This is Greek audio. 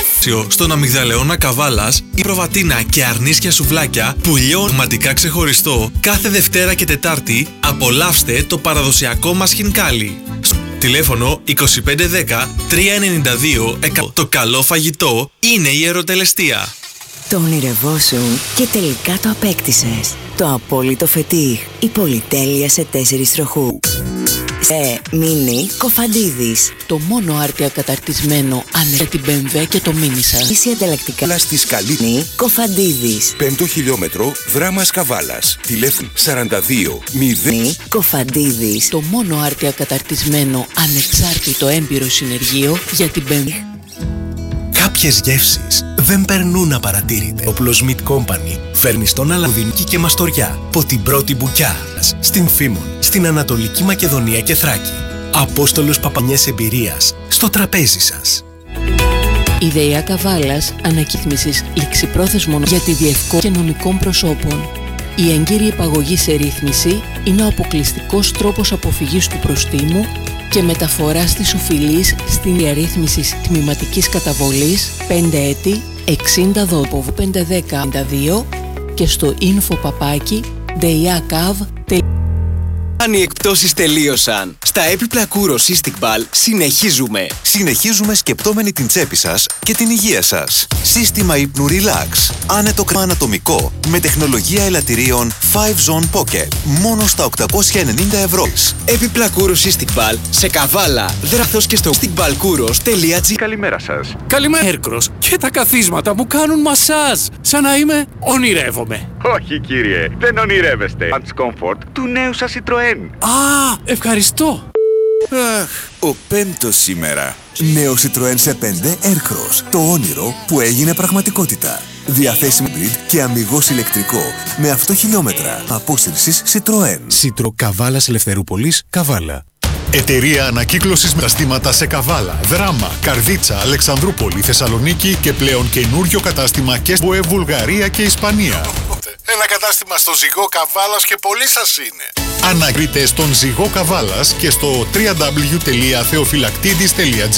Στον αμυγδαλαιώνα Καβάλας, η προβατίνα και αρνίσια σουβλάκια που λιώνουν πραγματικά ξεχωριστό. Κάθε Δευτέρα και Τετάρτη απολαύστε το παραδοσιακό μας χινκάλι. Τηλέφωνο 2510 392 100. Το καλό φαγητό είναι η ερωτελεστία. Το ονειρευόσουν και τελικά το απέκτησες. Το απόλυτο φετίχ. Η πολυτέλεια σε 4 τροχού. Μίνι Κοφαντίδης. Το μόνο άρτια καταρτισμένο για την BMW και το μίνι σας. Ίση ανταλλακτικά. Στη Σκαλή. Μίνι Κοφαντίδης. 5ο χιλιόμετρο, Δράμας Καβάλας. Τηλέφωνο 42 0. Μίνι Κοφαντίδης. Το μόνο άρτια καταρτισμένο ανεξάρτητο έμπειρο συνεργείο για την BMW. Κάποιες γεύσεις δεν περνούν απαρατήρητε. Ο Plus Meat Company φέρνει στον Αλαουδινίκη και Μαστοριά από την πρώτη μπουκιά, στην Φήμων, στην Ανατολική Μακεδονία και Θράκη. Απόστολος Παπανιές εμπειρίας στο τραπέζι σας. Ιδεϊά Καβάλας ανακύθμισης ληξιπρόθεσμων για τη διευκόλυνση κοινωνικών προσώπων. Η έγκυρη υπαγωγή σε ρύθμιση είναι ο αποκλειστικός τρόπος αποφυγής του προστίμου και μεταφοράς της οφειλής στην διαρρύθμιση τμηματικής καταβολής 5 έτη 60 δόποβου 510-52 και στο info@deiakav.com. Αν οι εκπτώσεις τελείωσαν, στα έπιπλα Kouros Cystic Ball συνεχίζουμε. Συνεχίζουμε σκεπτόμενοι την τσέπη σας και την υγεία σας. Σύστημα ύπνου Relax. Άνετο ανατομικό με τεχνολογία ελαττηρίων 5 Zone Pocket. Μόνο στα 890 ευρώ. Έπιπλα Kouros Cystic Ball σε Καβάλα, Δραθός και στο stickballkouros.gr. Καλημέρα σας. Καλημέρα, Έρκρος. Και τα καθίσματα μου κάνουν μασάζ. Σαν να είμαι ονειρεύομαι. Όχι κύριε, δεν ονειρεύεστε. Advanced Comfort του νέου σας Citroën. Α, ευχαριστώ. Αχ, ο 5ος σήμερα. Νέο Citroën C5 Aircross. Το όνειρο που έγινε πραγματικότητα. Διαθέσιμο hybrid και αμιγώς ηλεκτρικό με αυτοχιλιόμετρα. Απόσυρσης Citroën. Citroën Καβάλας Ελευθερούπολης, Καβάλα. Εταιρεία ανακύκλωσης μεταστήματα σε Καβάλα, Δράμα, Καρδίτσα, Αλεξανδρούπολη, Θεσσαλονίκη και πλέον καινούριο κατάστημα και στο Βουλγαρία και Ισπανία. Ένα κατάστημα στο Ζυγό Καβάλας και πολύ σας είναι. Ανακρίτες στον Ζυγό Καβάλας και στο www.theofylaktidis.gr.